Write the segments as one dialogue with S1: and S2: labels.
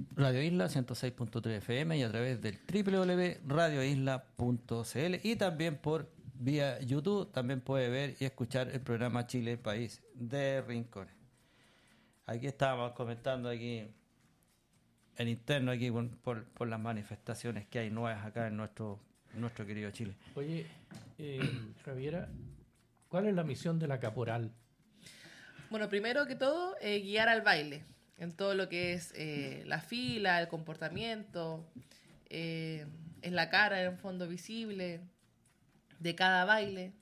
S1: Radio Isla 106.3 FM y a través del www.radioisla.cl y también por vía YouTube también puede ver y escuchar el programa Chile, País de Rincones. Aquí estábamos comentando aquí en interno aquí por las manifestaciones que hay nuevas acá en nuestro querido Chile.
S2: Oye, Javiera, ¿cuál es la misión de la caporal?
S3: Bueno, primero que todo, guiar al baile en todo lo que es la fila, el comportamiento, es la cara en el fondo visible de cada baile,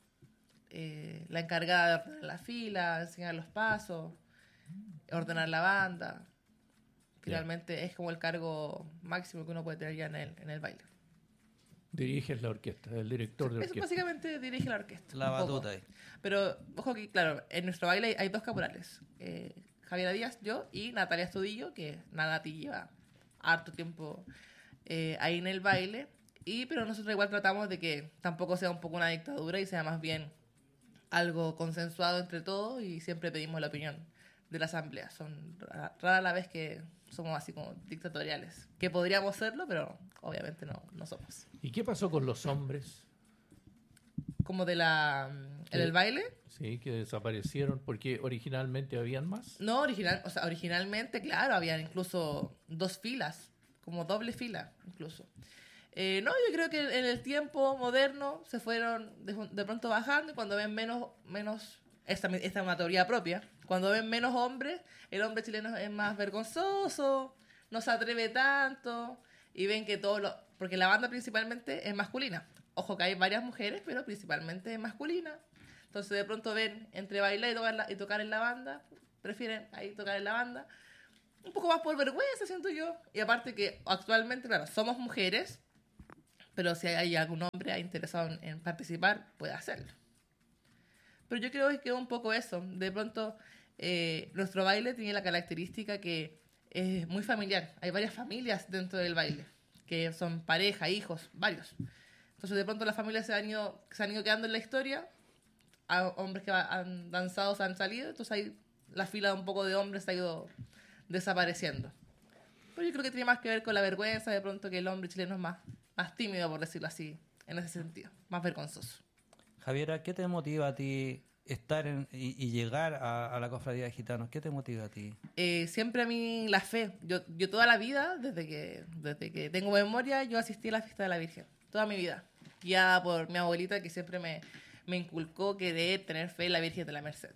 S3: la encargada de ordenar la fila, enseñar los pasos, ordenar la banda. Finalmente es como el cargo máximo que uno puede tener ya en el baile.
S2: Diriges la orquesta, el director de
S3: Eso
S2: orquesta.
S3: básicamente dirige la orquesta.
S1: La batuta ahí.
S3: Pero, ojo que, claro, en nuestro baile hay dos caporales. Javiera Díaz, yo, y Natalia Estudillo, que Nati lleva harto tiempo ahí en el baile. Pero nosotros igual tratamos de que tampoco sea un poco una dictadura y sea más bien algo consensuado entre todos y siempre pedimos la opinión de la asamblea. Son rara la vez que somos así como dictatoriales. Que podríamos serlo, pero obviamente no somos.
S2: ¿Y qué pasó con los hombres?
S3: Como en el baile.
S2: Sí, que desaparecieron porque originalmente habían más.
S3: No, originalmente, claro, habían incluso 2 filas, como doble fila incluso. No, yo creo que en el tiempo moderno se fueron de pronto bajando y cuando ven menos esta es una teoría propia, cuando ven menos hombres, el hombre chileno es más vergonzoso, no se atreve tanto y ven que porque la banda principalmente es masculina. Ojo que hay varias mujeres, pero principalmente es masculina. Entonces de pronto ven entre bailar y tocar en la banda, prefieren ahí tocar en la banda. Un poco más por vergüenza, siento yo. Y aparte que actualmente, claro, somos mujeres, pero si hay algún hombre interesado en participar, puede hacerlo. Pero yo creo que quedó un poco eso. De pronto, nuestro baile tiene la característica que es muy familiar. Hay varias familias dentro del baile, que son pareja, hijos, varios. Entonces de pronto las familias se han ido quedando en la historia. Hombres que han danzado se han salido, entonces ahí la fila un poco de hombres ha ido desapareciendo. Pero yo creo que tiene más que ver con la vergüenza, de pronto que el hombre chileno es más tímido, por decirlo así, en ese sentido, más vergonzoso.
S1: Javiera, ¿qué te motiva a ti estar y llegar a la cofradía de gitanos? ¿Qué te motiva a ti?
S3: Siempre a mí la fe. Yo toda la vida, desde que tengo memoria, yo asistí a la fiesta de la Virgen, toda mi vida, guiada por mi abuelita que siempre me inculcó que de tener fe en la Virgen de la Merced.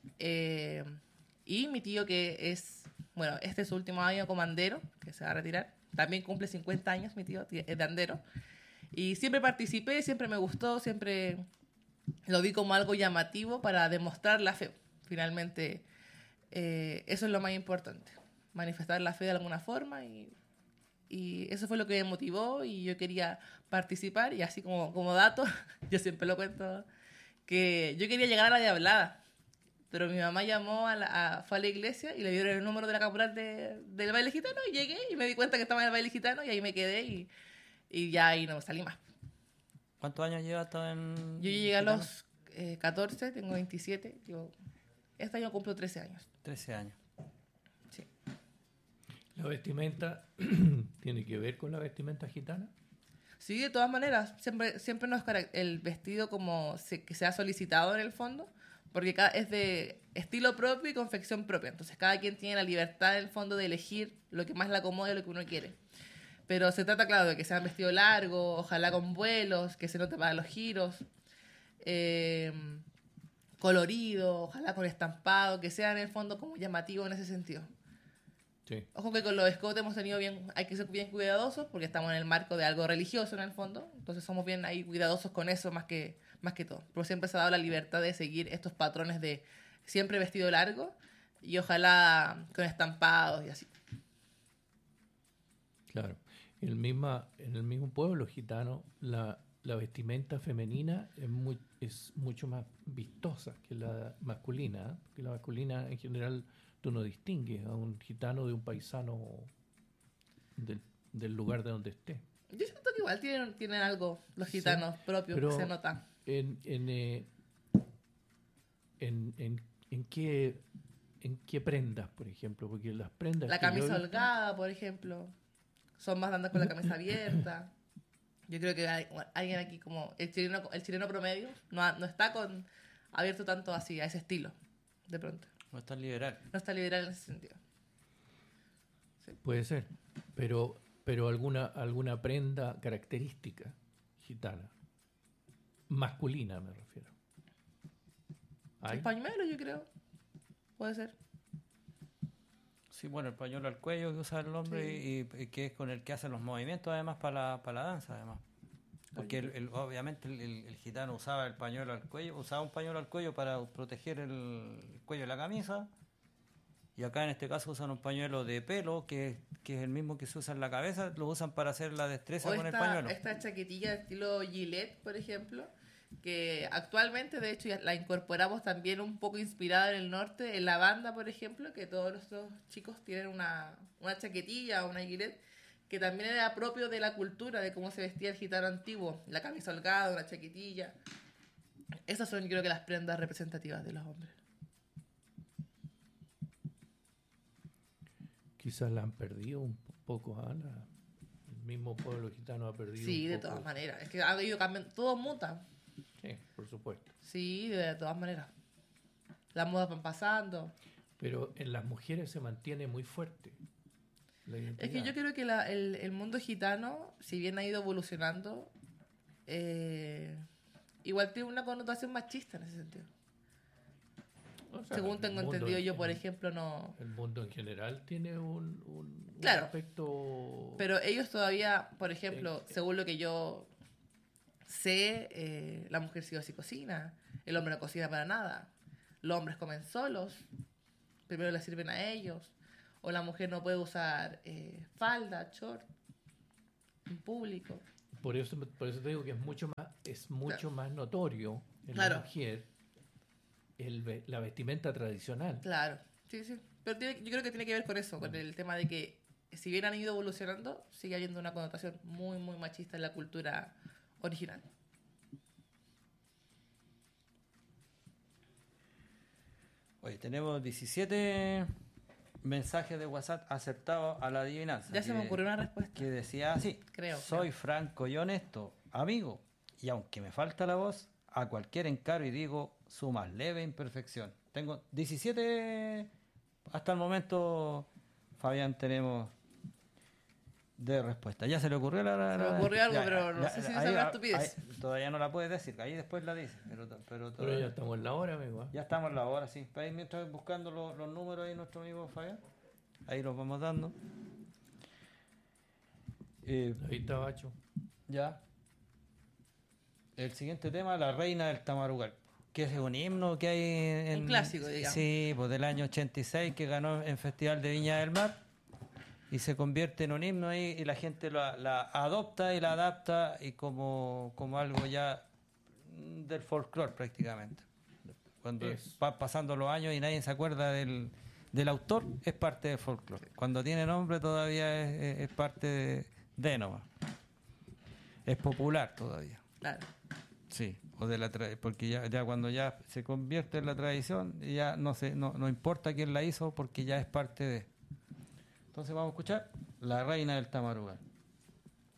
S3: Y mi tío que este es su último año como andero, que se va a retirar, también cumple 50 años, mi tío es de andero, y siempre participé, siempre me gustó, siempre lo vi como algo llamativo para demostrar la fe. Finalmente, eso es lo más importante, manifestar la fe de alguna forma y eso fue lo que me motivó y yo quería participar y así como dato, yo siempre lo cuento, que yo quería llegar a la Diablada, pero mi mamá fue a la iglesia y le dieron el número de la caporal del baile gitano y llegué y me di cuenta que estaba en el baile gitano y ahí me quedé y ya ahí no salí más.
S1: ¿Cuántos años llevas todo en
S3: Yo llegué a
S1: gitano?
S3: los 14, tengo 27, este año cumplo 13 años.
S1: 13 años.
S3: Sí.
S2: ¿La vestimenta tiene que ver con la vestimenta gitana?
S3: Sí, de todas maneras, siempre el vestido que se ha solicitado en el fondo, porque es de estilo propio y confección propia. Entonces cada quien tiene la libertad en el fondo de elegir lo que más le acomode, lo que uno quiere. Pero se trata, claro, de que sea un vestido largo, ojalá con vuelos, que se note para los giros, colorido, ojalá con estampado, que sea en el fondo como llamativo en ese sentido.
S2: Sí.
S3: Ojo que con los escotes hay que ser bien cuidadosos porque estamos en el marco de algo religioso en el fondo, entonces somos bien ahí cuidadosos con eso más que todo. Pero siempre se ha dado la libertad de seguir estos patrones de siempre vestido largo y ojalá con estampados y así.
S2: Claro. En el mismo pueblo gitano, la vestimenta femenina es mucho más vistosa que la masculina, ¿eh? Porque la masculina en general tú no distingues a un gitano de un paisano del lugar de donde esté.
S3: Yo siento que igual tienen algo los gitanos propios
S2: pero
S3: que se notan.
S2: ¿En en qué prendas, por ejemplo, porque las prendas
S3: La
S2: que yo
S3: camisa
S2: he visto-
S3: holgada, por ejemplo. Son más andan con la camisa abierta. Yo creo que hay alguien aquí como el chileno promedio no está con abierto tanto así, a ese estilo, de pronto.
S1: No es tan liberal.
S3: No está liberal en ese sentido.
S2: puede ser, pero alguna prenda característica gitana, masculina me refiero. ¿Hay?
S3: El pañuelo, yo creo. Puede ser.
S1: Sí, bueno, el pañuelo al cuello que usa el hombre y que es con el que hacen los movimientos además para la danza además. Porque obviamente el gitano usaba el pañuelo al cuello, usaba un pañuelo al cuello para proteger el cuello de la camisa. Y acá en este caso usan un pañuelo de pelo, que es el mismo que se usa en la cabeza, lo usan para hacer la destreza
S3: O
S1: con el pañuelo.
S3: esta chaquetilla de estilo Gillette, por ejemplo, que actualmente, de hecho, ya la incorporamos también un poco inspirada en el norte, en la banda, por ejemplo, que todos nuestros chicos tienen una chaquetilla o una Gillette, que también era propio de la cultura, de cómo se vestía el gitano antiguo, la camisa holgada, una chaquetilla. Esas son, yo creo que, las prendas representativas de los hombres.
S2: Quizás la han perdido un poco, Ana. El mismo pueblo gitano ha perdido
S3: Sí,
S2: un
S3: de
S2: poco.
S3: todas maneras. Es que ha ido cambiando, todo muta.
S2: Sí, por supuesto.
S3: Sí, de todas maneras. Las modas van pasando.
S2: Pero en las mujeres se mantiene muy fuerte la identidad.
S3: Es que yo creo que el mundo gitano, si bien ha ido evolucionando, igual tiene una connotación machista en ese sentido.
S2: O sea,
S3: Según
S2: el
S3: tengo
S2: mundo
S3: entendido yo, por
S2: en-
S3: ejemplo, no...
S2: El mundo en general tiene un
S3: Claro.
S2: aspecto...
S3: Pero ellos todavía, por ejemplo, según lo que yo sé, la mujer sí o sí cocina, el hombre no cocina para nada. Los hombres comen solos, primero les sirven a ellos. O la mujer no puede usar falda, short, en público.
S2: Por eso te digo que es mucho más notorio en
S3: Claro.
S2: la mujer la vestimenta tradicional.
S3: Claro, sí, sí. Pero yo creo que tiene que ver con eso, con el tema de que si bien han ido evolucionando, sigue habiendo una connotación muy, muy machista en la cultura original.
S1: Oye, tenemos 17 mensajes de WhatsApp aceptados a la adivinanza.
S3: Ya se me ocurrió una respuesta.
S1: Que decía así:
S3: Creo.
S1: soy franco y honesto, amigo, y aunque me falta la voz, a cualquier encaro y digo su más leve imperfección. Tengo 17 hasta el momento, Fabián, tenemos de respuesta. ¿Ya se le ocurrió
S3: Se me ocurrió algo, pero no sé si es
S1: ahí
S3: una
S1: va-
S3: estupidez.
S1: ahí todavía no la puedes decir, ahí después la dices, pero
S2: Pero
S1: todavía-
S2: ya estamos en la hora, amigo. ¿eh?
S1: ya estamos en la hora, sí. Ahí mientras buscando los números ahí nuestro amigo Fabián, ahí los vamos dando.
S2: Ahí está Bacho.
S1: Ya. El siguiente tema, La Reina del Tamarugal, que es un himno que hay en...
S3: Un clásico, digamos.
S1: Sí, pues del año 86, que ganó en Festival de Viña del Mar, y se convierte en un himno ahí, y la gente la adopta y la adapta, y como algo ya del folclore prácticamente. Cuando
S2: Es.
S1: van pasando los años y nadie se acuerda del autor, es parte del folclore. Cuando tiene nombre todavía es parte de nomás. Es popular todavía.
S3: Claro.
S1: Sí, o de porque ya cuando ya se convierte en la tradición, ya no importa quién la hizo porque ya es parte de. Entonces vamos a escuchar La Reina del Tamarugal.